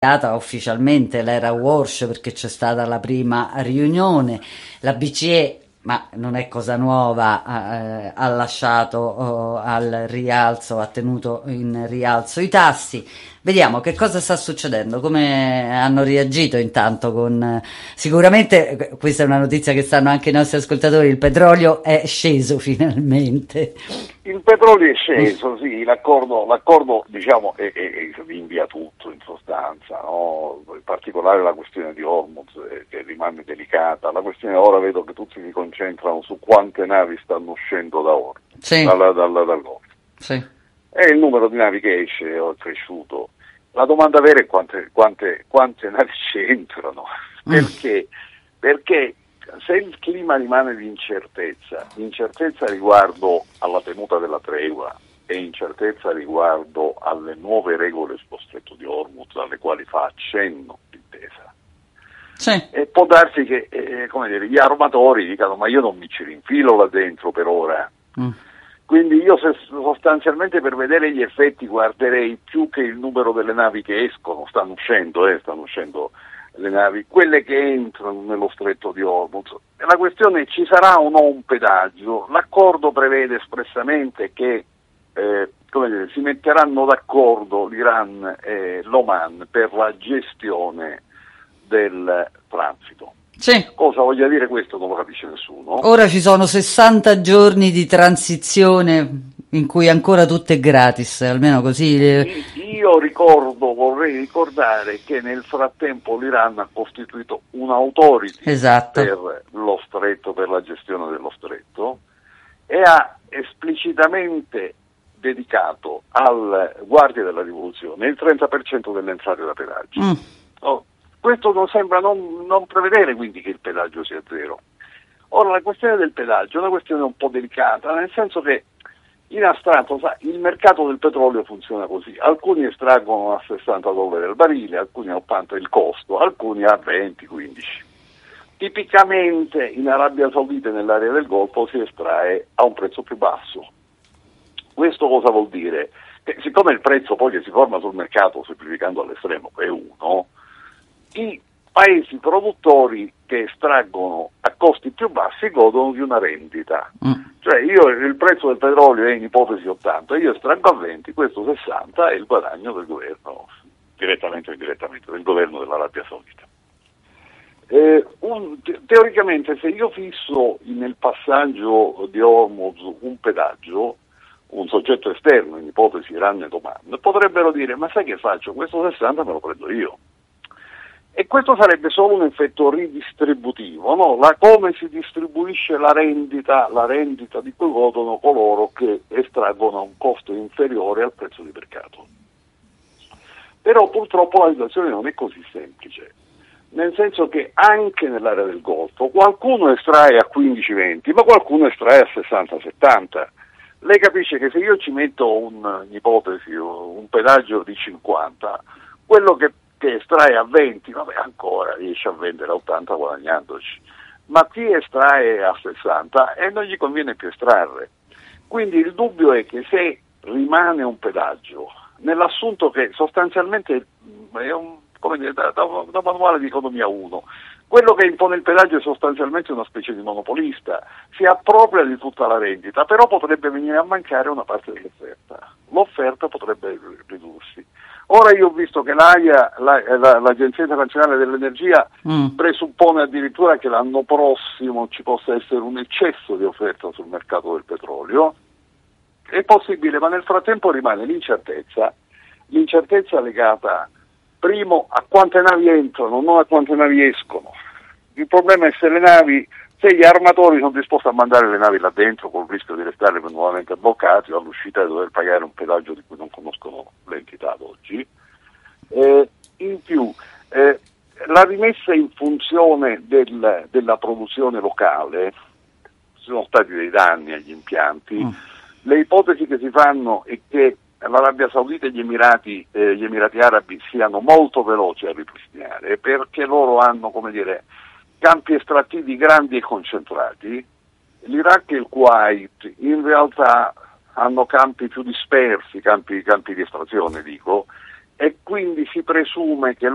ufficialmente l'era Walsh perché c'è stata la prima riunione, la BCE, ma non è cosa nuova, ha lasciato al rialzo, ha tenuto in rialzo i tassi. Vediamo che cosa sta succedendo, come hanno reagito intanto sicuramente questa è una notizia che sanno anche i nostri ascoltatori, il petrolio è sceso finalmente. Il petrolio è sceso, sì, l'accordo diciamo rinvia tutto in sostanza, no? In particolare la questione di Hormuz che rimane delicata, la questione ora vedo che tutti si concentrano su quante navi stanno uscendo da Hormuz, sì. dal Golfo. Sì. E il numero di navi che esce è cresciuto. La domanda vera è quante navi c'entrano, perché se il clima rimane di incertezza riguardo alla tenuta della tregua e incertezza riguardo alle nuove regole sullo stretto di Hormuz alle quali fa accenno l'intesa, sì. E può darsi che gli armatori dicano ma io non mi ci rinfilo là dentro per ora. Quindi io sostanzialmente per vedere gli effetti guarderei più che il numero delle navi che escono, stanno uscendo le navi, quelle che entrano nello stretto di Hormuz. La questione è: ci sarà o no un pedaggio? L'accordo prevede espressamente che si metteranno d'accordo l'Iran e l'Oman per la gestione del transito. Sì. Cosa voglia dire questo non lo capisce nessuno. Ora ci sono 60 giorni di transizione in cui ancora tutto è gratis, almeno così. Io vorrei ricordare che nel frattempo l'Iran ha costituito un'autority per lo stretto, per la gestione dello stretto, e ha esplicitamente dedicato alle guardie della rivoluzione il 30% delle entrate da pedaggio. Questo non sembra non prevedere quindi che il pedaggio sia zero. Ora la questione del pedaggio è una questione un po' delicata, nel senso che in astratto il mercato del petrolio funziona così: alcuni estraggono a $60 al barile, alcuni a 80 il costo, alcuni a 20-15. Tipicamente in Arabia Saudita e nell'area del Golfo si estrae a un prezzo più basso. Questo cosa vuol dire? Che siccome il prezzo poi che si forma sul mercato, semplificando all'estremo, è uno, i paesi produttori che estraggono a costi più bassi godono di una rendita. Cioè il prezzo del petrolio è in ipotesi 80, io estraggo a 20, questo 60 è il guadagno del governo, direttamente o indirettamente, del governo dell'Arabia Saudita. Teoricamente se io fisso nel passaggio di Hormuz un pedaggio, un soggetto esterno, in ipotesi Iran e Oman, potrebbero dire: ma sai che faccio? Questo 60 me lo prendo io. E questo sarebbe solo un effetto ridistributivo, no? Come si distribuisce la rendita di cui godono coloro che estraggono a un costo inferiore al prezzo di mercato. Però purtroppo la situazione non è così semplice, nel senso che anche nell'area del Golfo qualcuno estrae a 15-20, ma qualcuno estrae a 60-70. Lei capisce che se io ci metto un pedaggio di 50, quello che estrae a 20, ancora riesce a vendere a 80 guadagnandoci, ma chi estrae a 60 e non gli conviene più estrarre. Quindi il dubbio è che se rimane un pedaggio, nell'assunto che sostanzialmente è da manuale di economia 1, quello che impone il pedaggio è sostanzialmente una specie di monopolista, si appropria di tutta la rendita, però potrebbe venire a mancare una parte dell'offerta, l'offerta potrebbe ridursi. Ora io ho visto che l'AIA, l'Agenzia Internazionale dell'Energia, presuppone addirittura che l'anno prossimo ci possa essere un eccesso di offerta sul mercato del petrolio. È possibile, ma nel frattempo rimane l'incertezza legata primo a quante navi entrano, non a quante navi escono. Il problema è se gli armatori sono disposti a mandare le navi là dentro col rischio di restare nuovamente bloccati o all'uscita di dover pagare un pedaggio di cui non conoscono l'entità ad oggi. In più, la rimessa in funzione della produzione locale, ci sono stati dei danni agli impianti, le ipotesi che si fanno è che l'Arabia Saudita e gli Emirati Arabi siano molto veloci a ripristinare, perché loro hanno, campi estrattivi grandi e concentrati. L'Iraq e il Kuwait in realtà hanno campi più dispersi, campi di estrazione e quindi si presume che